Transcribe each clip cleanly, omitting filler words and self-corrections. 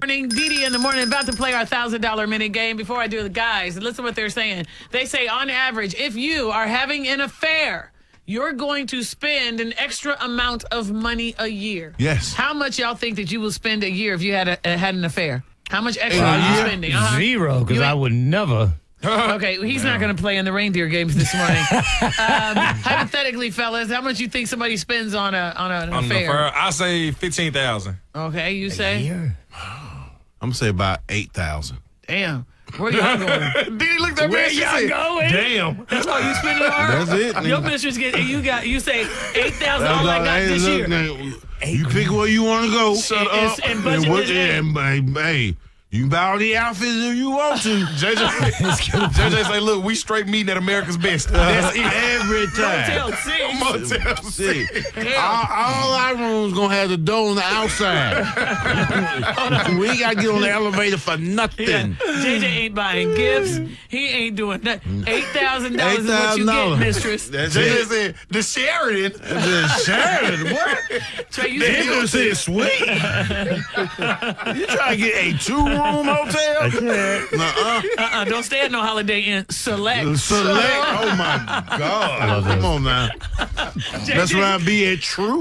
Morning, Dee in the morning, about to play our $1,000 minute game. Before I do the guys, listen to what they're saying. They say, on average, if you are having an affair, you're going to spend an extra amount of money a year. Yes. How much y'all think that you will spend a year if you had an affair? How much extra are you spending? Zero, because I would never. Okay, he's not going to play in the reindeer games this morning. Hypothetically, fellas, how much you think somebody spends on an affair? I say 15,000. Okay, you say? I'm gonna say about 8,000. Damn. Where y'all going? Did he look that Where bitch? y'all going? Damn. That's all you spend it on? That's it. Your nigga. mistress you say 8,000 all I got this year. You pick where you want to go. Shut up. And budget is hey, you can buy all the outfits if you want to. JJ say, look, we straight meeting at America's Best. That's it. Every time. Motel 6. Motel See, 6. all our rooms gonna have the door on the outside. We ain't gotta get on the elevator for nothing. JJ ain't buying gifts. He ain't doing nothing. $8,000 is what you get, mistress. That's JJ it. said, the Sheridan. Sheridan, what? Trey, you The said Henderson is sweet. You trying to get a 2-room hotel? don't stay at no Holiday Inn. Select. Oh my God! Come on now. That's where I be at True.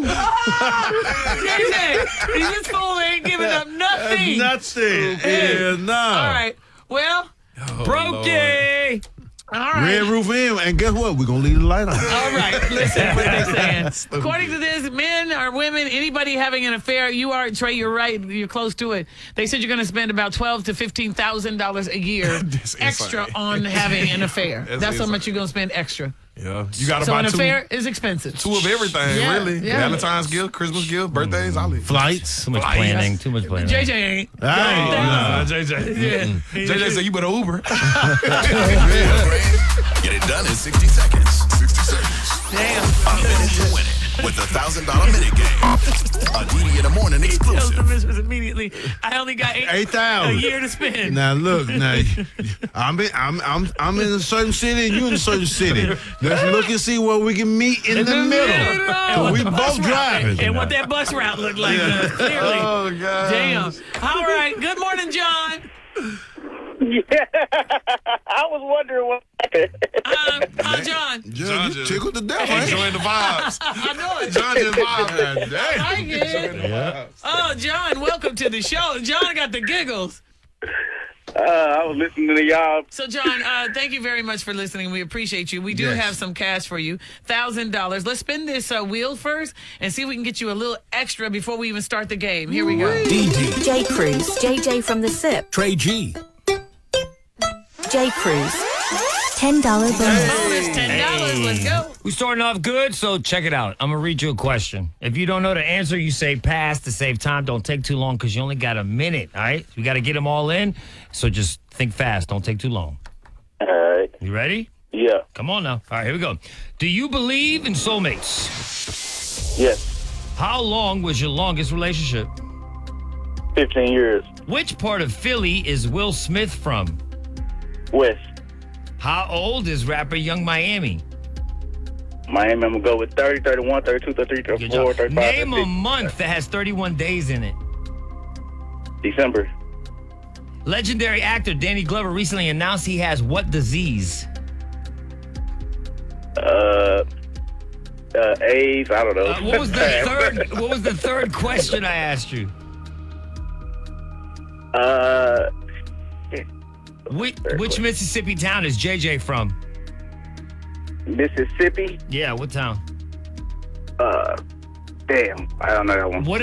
JJ, this fool ain't giving up nothing. Nothing. Yeah, no. All right. Well, Brokey. all right. Red Roof Inn, and guess what? We're gonna leave the light on. All right, listen what they're saying. According to this, men or women, anybody having an affair, you are, Trey, you're right, you're close to it. They said you're going to spend about $12,000 to $15,000 a year extra insane. on having an affair. That's how insane. much you're going to spend extra. Yeah. You got to So buy an two affair is expensive. of everything, Yeah, really. yeah. Valentine's gift, Christmas gift, birthdays, all that. Flights. Too much planning. Too much planning. JJ ain't. Nah, JJ. Yeah. JJ said, you better Uber. Get it done in 60 seconds. 60 seconds. Damn. A minute to win it with the $1,000 minute game. A Didi in the morning Tells the exclusive. mistress immediately, I only got 8,000 a year to spend. Now look, I'm in a certain city and you in a certain city. Let's look and see where we can meet in the middle. What We the bus both route- driving. And what that bus route looked like, clearly. Oh, God. Damn. All right. Good morning, John. Yeah, I was wondering what happened. John. John, you tickled to death, ain't you? Enjoying the vibes. I know it. John just vibed. I like it. Oh, John, welcome to the show. John got the giggles. I was listening to y'all. So, John, thank you very much for listening. We appreciate you. We do Yes. have some cash for you, $1,000. Let's spin this wheel first and see if we can get you a little extra before we even start the game. Here we go. DD. J. Cruz, JJ from the SIP. Trey G. J. Cruz. $10 bonus. Bonus $10. Let's go. We starting off good, so check it out. I'm going to read you a question. If you don't know the answer, you say pass to save time. Don't take too long because you only got a minute, all right? You got to get them all in, so just think fast. Don't take too long. All right. You ready? Yeah. Come on now. All right, here we go. Do you believe in soulmates? Yes. How long was your longest relationship? 15 years. Which part of Philly is Will Smith from? West. How old is rapper Young Miami? Miami, I'm going to go with 30, 31, 32, 33, Good 34, job. 35, Name a 36. month that has 31 days in it. December. Legendary actor Danny Glover recently announced he has what disease? AIDS, I don't know. What was the third question I asked you? Which Mississippi town is JJ from? Mississippi. Yeah, what town? Damn, I don't know that one. What